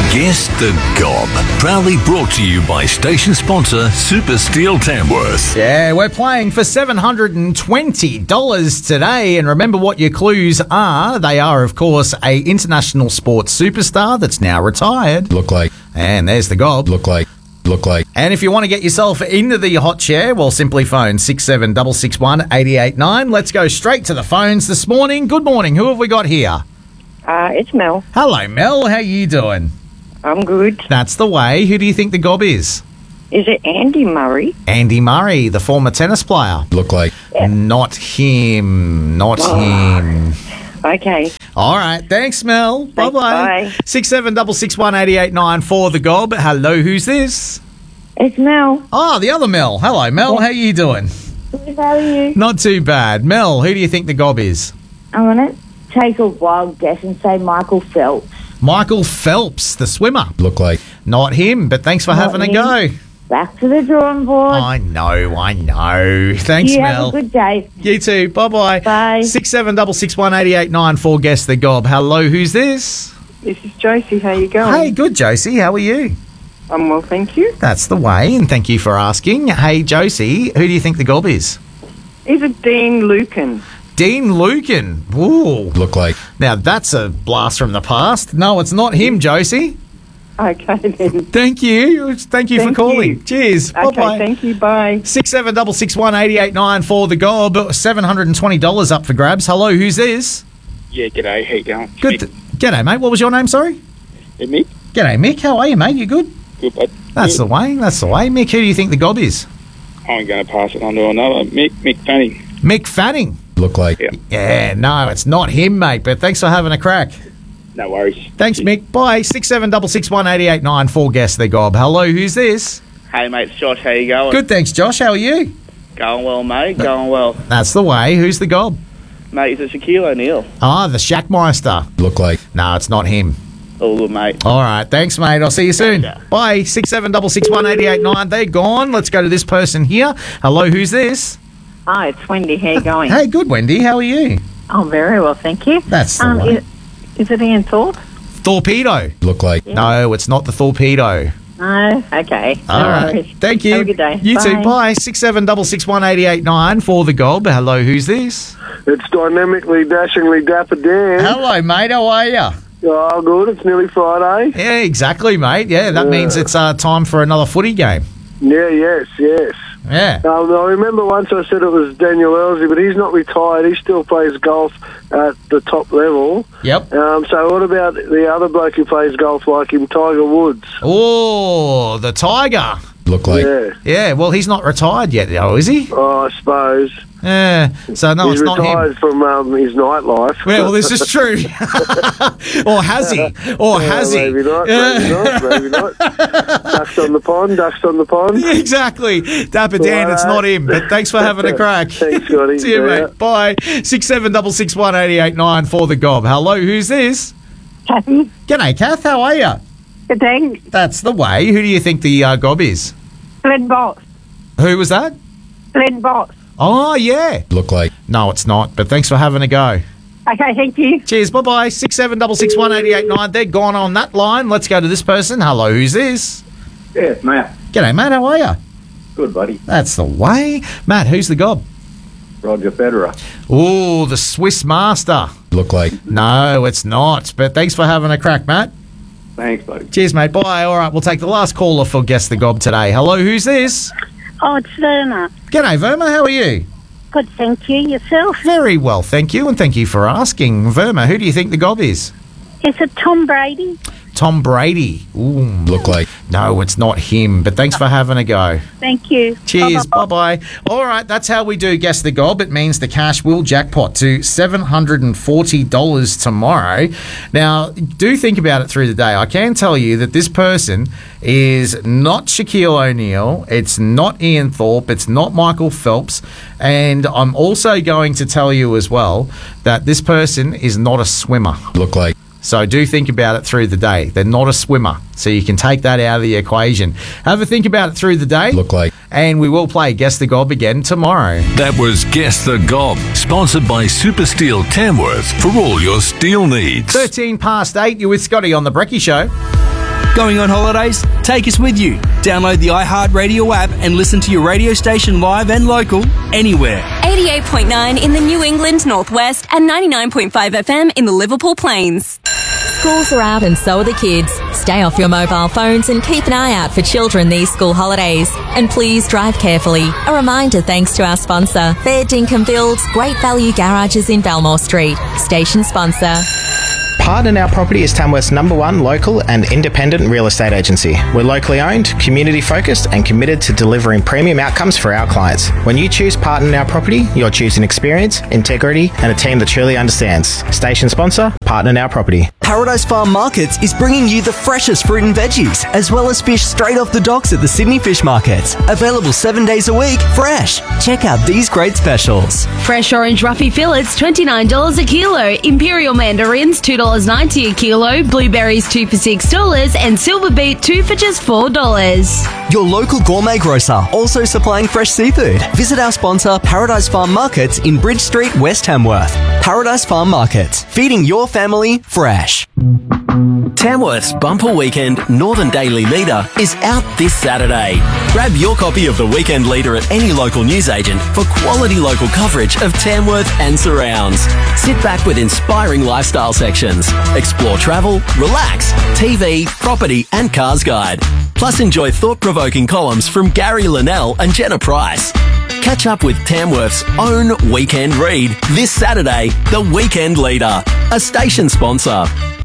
Guess the Gob. Proudly brought to you by station sponsor Super Steel Tamworth. Yeah, we're playing for $720 today. And remember what your clues are. They are, of course, a international sports superstar that's now retired. Look like. And there's the Gob. Look like. And if you want to get yourself into the hot chair, well, simply phone 67 889. Let's go straight to the phones this morning. Good morning. Who have we got here? It's Mel. Hello, Mel. How you doing? I'm good. That's the way. Who do you think the Gob is? Is it Andy Murray? Andy Murray, the former tennis player. Look like. Not him. Not him. Okay. All right. Thanks, Mel. Thanks, Bye-bye. bye. 67 for the Gob. Hello, who's this? It's Mel. Oh, the other Mel. Hello, Mel. How you doing? Good, how are you? Not too bad. Mel, who do you think the Gob is? I'm going to take a wild guess and say Michael Phelps. Michael Phelps, the swimmer. Look like. Not him, but thanks for having a go. Back to the drawing board. I know. Thanks, you Mel. have a good day. You too. Bye-bye. Bye. 67 guess the Gob. Hello, who's this? This is Josie. How you going? Hey, good, Josie. How are you? I'm well, thank you. That's the way, and thank you for asking. Hey, Josie, who do you think the Gob is? Is it Dean Lucan? Dean Lucan. Ooh. Look like. Now, that's a blast from the past. No, it's not him, Josie. Okay, then. Thank you. Thank you for Thank calling. you. Cheers. Okay, Bye-bye. thank you. Bye. 67 for the Gob. $720 up for grabs. Hello, who's this? Yeah, g'day. How you going? Good. G'day, mate. What was your name, sorry? Hey, Mick. G'day, Mick. How are you, mate? You good? Good, bud. That's the way. Mick, who do you think the Gob is? I'm going to pass it on to another. Mick Fanning. Mick Fanning. Look like. Yeah. Yeah, no, it's not him, mate, but thanks for having a crack. No worries. Thanks, Mick. Bye. 67 for Guess the Gob. Hello, who's this? Hey, mate, it's Josh. How you going? Good, thanks, Josh. How are you? Going well, mate. Going well. That's the way. Who's the Gob? Mate, it's Shaquille O'Neal. Ah, the Shackmeister. Look like. No, it's not him. All good, mate. All right. Thanks, mate. I'll see you soon. Yeah. Bye. 67 They're gone. Let's go to this person here. Hello, who's this? Hi, it's Wendy. How you going? Hey, good, Wendy. How are you? Oh, very well, thank you. That's the way. Is it Ian Thorpe? Torpedo. Look like. No, it's not the torpedo. No? Okay. All No right. worries. Thank you. Have a good day. You too. Bye. Bye. 67 for the Gob. Hello, who's this? It's dynamically, dashingly dapper Dan. Hello, mate. How are you? Oh, good. It's nearly Friday. Yeah, exactly, mate. Yeah, that means it's time for another footy game. Yeah, yes. Yeah. I remember once I said it was Daniel Elsley, but he's not retired. He still plays golf at the top level. Yep. So what about the other bloke who plays golf like him, Tiger Woods? Oh, the Tiger. Look like. Yeah, well, he's not retired yet, though, is he? Oh, I suppose. Yeah. So, no, He's it's not him. retired from his nightlife. Yeah, well, this is true. Or has he? Maybe not. Ducks on the pond. Exactly. Dapper Dan, it's not him. But thanks for having a crack. Thanks, Scotty. See you, mate. Bye. 67 for the Gob. Hello, who's this? Kathy. G'day, Kath. How are you? Good day. That's the way. Who do you think the Gob is? Glenn Boss. Who was that? Glenn Boss. Oh, yeah. Look like. No, it's not. But thanks for having a go. Okay, thank you. Cheers. Bye-bye. 67 They're gone on that line. Let's go to this person. Hello, who's this? Yeah, Matt. G'day, Matt. How are you? Good, buddy. That's the way. Matt, who's the Gob? Roger Federer. Oh, the Swiss master. Look like. No, it's not. But thanks for having a crack, Matt. Thanks, buddy. Cheers, mate. Bye. All right, we'll take the last caller for Guess the Gob today. Hello, who's this? Oh, it's Verna. G'day, Verma. How are you? Good, thank you. Yourself? Very well, thank you, and thank you for asking. Verma, who do you think the Gob is? Is it Tom Brady? Tom Brady. Ooh. Look like. No, it's not him, but thanks for having a go. Thank you. Cheers. Bye-bye. All right, that's how we do Guess the Gob. It means the cash will jackpot to $740 tomorrow. Now, do think about it through the day. I can tell you that this person is not Shaquille O'Neal. It's not Ian Thorpe. It's not Michael Phelps. And I'm also going to tell you as well that this person is not a swimmer. Look like. So do think about it through the day. They're not a swimmer, so you can take that out of the equation. Have a think about it through the day. Look like. And we will play Guess the Gob again tomorrow. That was Guess the Gob, sponsored by Super Steel Tamworth for all your steel needs. 13 past 8, you're with Scotty on The Brekkie Show. Going on holidays? Take us with you. Download the iHeartRadio app and listen to your radio station live and local anywhere. 88.9 in the New England Northwest and 99.5 FM in the Liverpool Plains. Schools are out and so are the kids. Stay off your mobile phones and keep an eye out for children these school holidays. And please drive carefully. A reminder thanks to our sponsor, Fair Dinkum Builds, Great Value Garages in Belmore Street. Station sponsor. Partner Now Property is Tamworth's #1 local and independent real estate agency. We're locally owned, community focused and committed to delivering premium outcomes for our clients. When you choose Partner Now Property, you're choosing experience, integrity and a team that truly understands. Station sponsor, Partner Now Property. Paradise Farm Markets is bringing you the freshest fruit and veggies, as well as fish straight off the docks at the Sydney Fish Market. Available 7 days a week, fresh. Check out these great specials. Fresh orange roughy fillets, $29 a kilo. Imperial mandarins, $2.90 a kilo. Blueberries, 2 for $6. And silver beet, 2 for just $4. Your local gourmet grocer, also supplying fresh seafood. Visit our sponsor, Paradise Farm Markets in Bridge Street, West Tamworth. Paradise Farm Markets, feeding your family fresh. Tamworth's Bumper Weekend Northern Daily Leader is out this Saturday. Grab your copy of the Weekend Leader at any local newsagent for quality local coverage of Tamworth and surrounds. Sit back with inspiring lifestyle sections. Explore travel, relax, TV, property and cars guide. Plus enjoy thought-provoking columns from Gary Linnell and Jenna Price. Catch up with Tamworth's own Weekend Read this Saturday, The Weekend Leader, a station sponsor.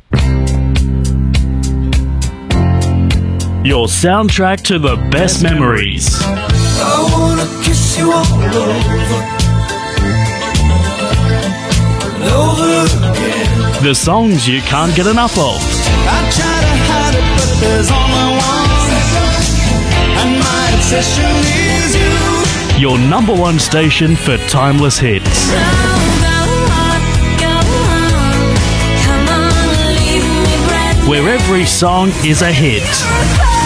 Your soundtrack to the best memories. I wanna kiss you all over again. The songs you can't get enough of. I try to hide it, but there's only one, and my obsession is you. Your #1 station for timeless hits. Where every song is a hit.